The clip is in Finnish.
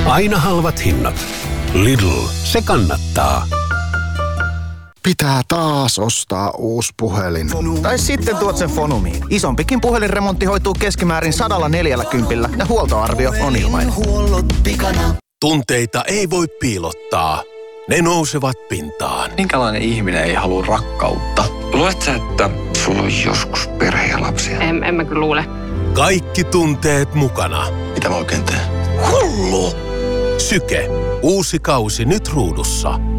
Aina halvat hinnat. Lidl, se kannattaa. Pitää taas ostaa uusi puhelin. Tai sitten tuot sen Fonumiin. Isompikin puhelinremontti hoituu keskimäärin 140 ja huoltoarvio on ilmainen. Tunteita ei voi piilottaa. Ne nousevat pintaan. Minkälainen ihminen ei halua rakkautta? Luuletko sä, että sulla on joskus perhe ja lapsia? En mä kyllä luule. Kaikki tunteet mukana. Mitä mä oikein teen? Hullu! Syke. Uusi kausi nyt ruudussa.